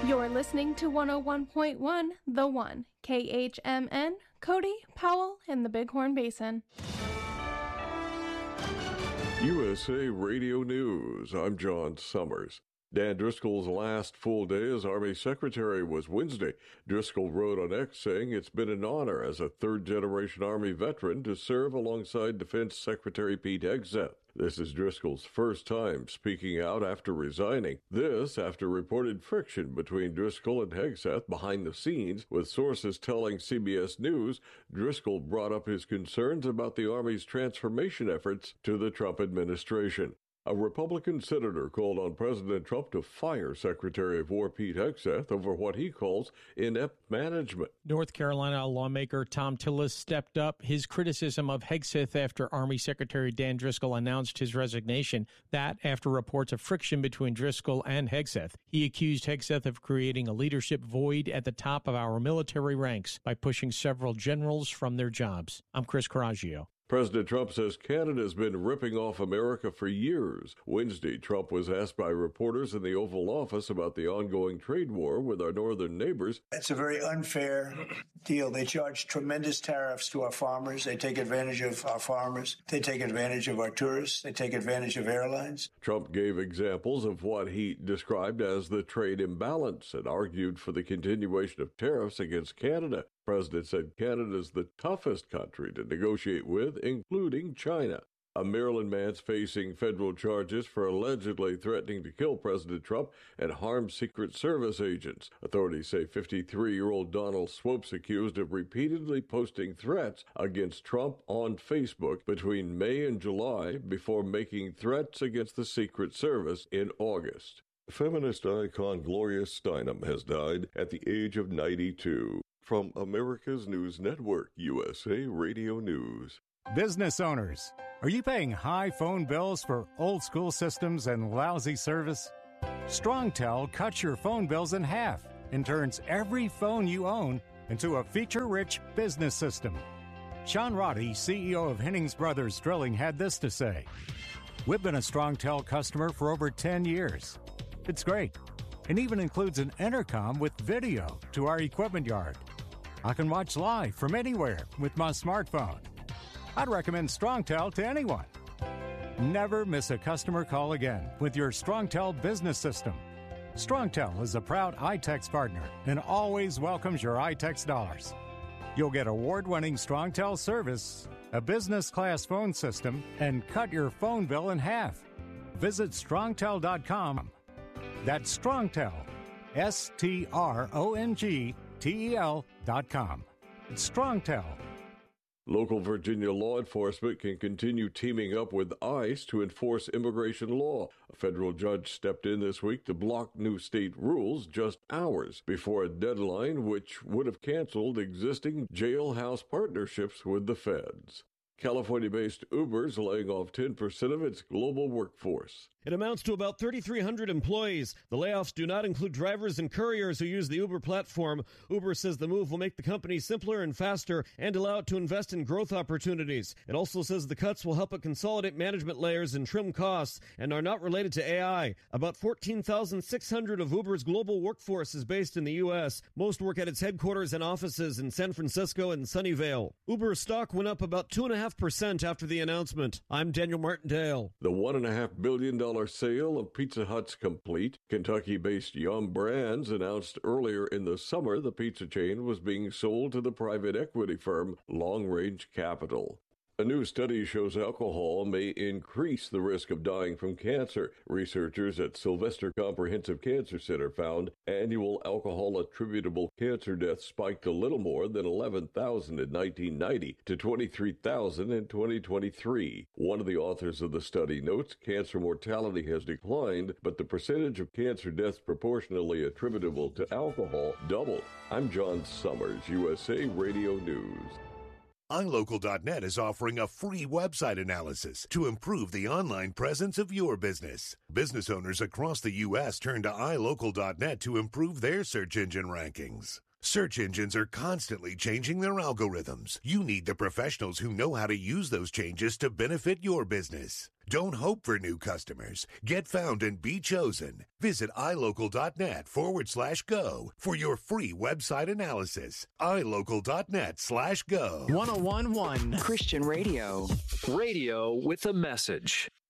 You're listening to 101.1 The One, KHMN, Cody, Powell, and the Bighorn Basin. USA Radio News. I'm John Summers. Dan Driscoll's last full day as Army Secretary was Wednesday. Driscoll wrote on X saying it's been an honor as a third-generation Army veteran to serve alongside Defense Secretary Pete Hegseth. This is Driscoll's first time speaking out after resigning. This after reported friction between Driscoll and Hegseth behind the scenes, with sources telling CBS News Driscoll brought up his concerns about the Army's transformation efforts to the Trump administration. A Republican senator called on President Trump to fire Secretary of War Pete Hegseth over what he calls inept management. North Carolina lawmaker Thom Tillis stepped up his criticism of Hegseth after Army Secretary Dan Driscoll announced his resignation. That after reports of friction between Driscoll and Hegseth. He accused Hegseth of creating a leadership void at the top of our military ranks by pushing several generals from their jobs. I'm Chris Coraggio. President Trump says Canada's been ripping off America for years. Wednesday, Trump was asked by reporters in the Oval Office about the ongoing trade war with our northern neighbors. It's a very unfair deal. They charge tremendous tariffs to our farmers. They take advantage of our farmers. They take advantage of our tourists. They take advantage of airlines. Trump gave examples of what he described as the trade imbalance and argued for the continuation of tariffs against Canada. The president said Canada's the toughest country to negotiate with, including China. A Maryland man's facing federal charges for allegedly threatening to kill President Trump and harm Secret Service agents. Authorities say 53-year-old Donald Swope's accused of repeatedly posting threats against Trump on Facebook between May and July before making threats against the Secret Service in August. Feminist icon Gloria Steinem has died at the age of 92. From America's News Network, USA Radio News. Business owners, are you paying high phone bills for old-school systems and lousy service? StrongTel cuts your phone bills in half and turns every phone you own into a feature-rich business system. Sean Roddy, CEO of Hennings Brothers Drilling, had this to say: "We've been a StrongTel customer for over 10 years. It's great, and even includes an intercom with video to our equipment yard. I can watch live from anywhere with my smartphone. I'd recommend StrongTel to anyone. Never miss a customer call again with your StrongTel business system. StrongTel is a proud iTex partner and always welcomes your iTex dollars. You'll get award-winning StrongTel service, a business-class phone system, and cut your phone bill in half. Visit StrongTel.com. That's StrongTel, StrongTel.com. It's StrongTel. Local Virginia law enforcement can continue teaming up with ICE to enforce immigration law. A federal judge stepped in this week to block new state rules just hours before a deadline which would have canceled existing jailhouse partnerships with the feds. California-based Uber is laying off 10% of its global workforce. It amounts to about 3,300 employees. The layoffs do not include drivers and couriers who use the Uber platform. Uber says the move will make the company simpler and faster and allow it to invest in growth opportunities. It also says the cuts will help it consolidate management layers and trim costs and are not related to AI. About 14,600 of Uber's global workforce is based in the U.S. Most work at its headquarters and offices in San Francisco and Sunnyvale. Uber's stock went up about 2.5% after the announcement. I'm Daniel Martindale. The $1.5 billion sale of Pizza Hut's complete. Kentucky-based Yum Brands announced earlier in the summer the pizza chain was being sold to the private equity firm Long Range Capital. A new study shows alcohol may increase the risk of dying from cancer. Researchers at Sylvester Comprehensive Cancer Center found annual alcohol-attributable cancer deaths spiked a little more than 11,000 in 1990 to 23,000 in 2023. One of the authors of the study notes cancer mortality has declined, but the percentage of cancer deaths proportionally attributable to alcohol doubled. I'm John Summers, USA Radio News. iLocal.net is offering a free website analysis to improve the online presence of your business. Business owners across the U.S. turn to iLocal.net to improve their search engine rankings. Search engines are constantly changing their algorithms. You need the professionals who know how to use those changes to benefit your business. Don't hope for new customers. Get found and be chosen. Visit ilocal.net/go for your free website analysis. ilocal.net/go. 101.1 Christian Radio. Radio with a message.